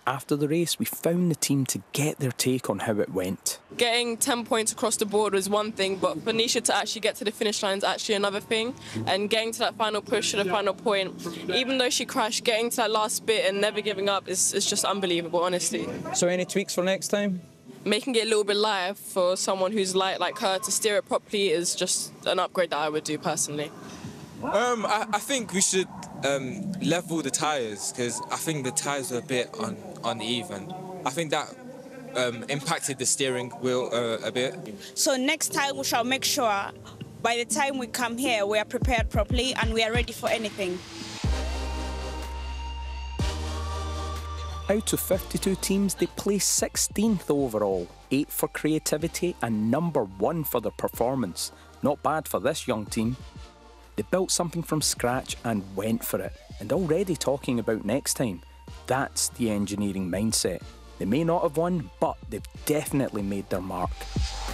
After the race, we found the team to get their take on how it went. Getting 10 points across the board was one thing, but for Nisha to actually get to the finish line is actually another thing. And getting to that final push to the final point, even though she crashed, getting to that last bit and never giving up is just unbelievable, honestly. So any tweaks for next time? Making it a little bit lighter for someone who's light like her to steer it properly is just an upgrade that I would do personally. I think we should level the tyres, because I think the tyres were a bit uneven. I think that impacted the steering wheel a bit. So next time we shall make sure by the time we come here we are prepared properly and we are ready for anything. Out of 52 teams, they placed 16th overall, 8th for creativity and number 1 for their performance. Not bad for this young team. They built something from scratch and went for it. And already talking about next time, that's the engineering mindset. They may not have won, but they've definitely made their mark.